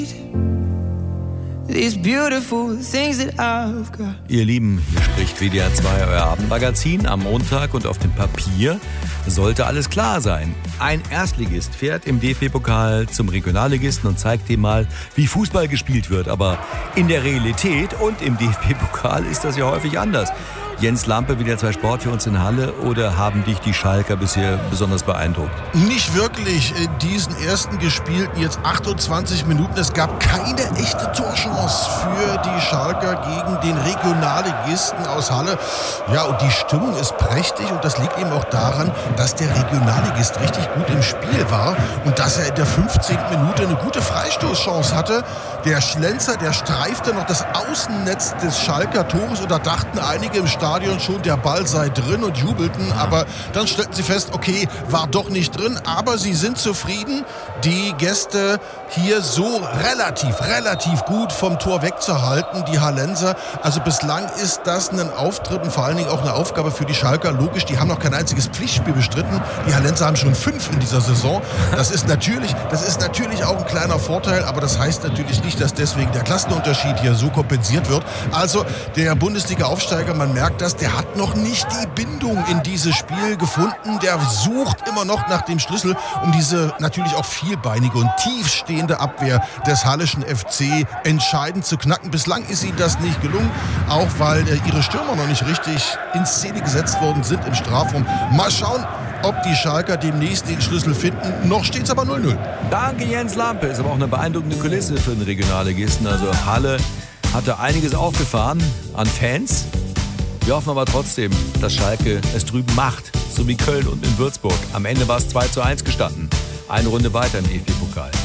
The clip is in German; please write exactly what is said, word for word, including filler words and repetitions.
These beautiful things that I've got. Ihr Lieben, hier spricht W D R zwei, euer Abendmagazin am Montag, und auf dem Papier sollte alles klar sein. Ein Erstligist fährt im D F B-Pokal zum Regionalligisten und zeigt ihm mal, wie Fußball gespielt wird. Aber in der Realität und im D F B-Pokal ist das ja häufig anders. Jens Lampe, W D R zwei Sport für uns in Halle, oder haben dich die Schalker bisher besonders beeindruckt? Nicht wirklich in diesen ersten gespielten jetzt achtundzwanzig Minuten. Es gab keine echte Torchance für die Schalker gegen den Regionalligisten aus Halle. Ja, und die Stimmung ist prächtig, und das liegt eben auch daran, dass der Regionalligist richtig gut im Spiel war und dass er in der fünfzehnten Minute eine gute Freistoßchance hatte. Der Schlenzer, der streifte noch das Außennetz des Schalker Tores, und da dachten einige im Stadion schon, der Ball sei drin, und jubelten. Aber dann stellten sie fest, okay, war doch nicht drin. Aber sie sind zufrieden, die Gäste hier so relativ, relativ gut vom Tor wegzuhalten, die Hallenser. Also bislang ist das ein Auftritt und vor allen Dingen auch eine Aufgabe für die Schalker. Logisch, die haben noch kein einziges Pflichtspiel bestritten. Die Hallenser haben schon fünf in dieser Saison. Das ist natürlich, das ist natürlich auch ein kleiner Vorteil, aber das heißt natürlich nicht, dass deswegen der Klassenunterschied hier so kompensiert wird. Also der Bundesliga-Aufsteiger, man merkt das, der hat noch nicht die Bindung in dieses Spiel gefunden. Der sucht immer noch nach dem Schlüssel, um diese natürlich auch vielbeinige und tiefstehende Abwehr des Halleschen F C entscheidend zu knacken. Bislang ist ihnen das nicht gelungen, auch weil äh, ihre Stürmer noch nicht richtig in Szene gesetzt worden sind im Strafraum. Mal schauen, ob die Schalker demnächst den Schlüssel finden. Noch steht es aber null null. Danke, Jens Lampe. Ist aber auch eine beeindruckende Kulisse für den Regionalligisten. Also Halle hatte einiges aufgefahren an Fans. Wir hoffen aber trotzdem, dass Schalke es drüben macht, so wie Köln und in Würzburg. Am Ende war es zwei zu eins gestanden. Eine Runde weiter im D F B-Pokal.